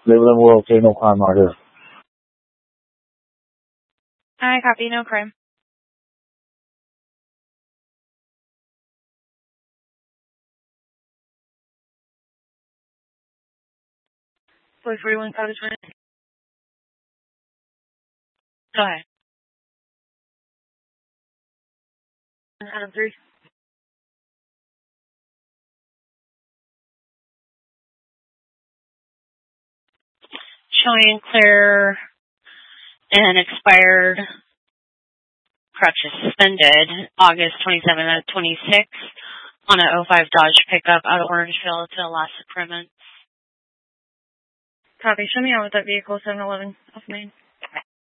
Label them we're okay, no crime out here. I copy, no crime. Boy 41 Cottage Run. Go ahead. Adam 3. Showing clear and expired crutches suspended August 27 of 26 on an 05 Dodge pickup out of Orangeville to Las Sacramento. Copy. Show me out with that vehicle, 711 off Main.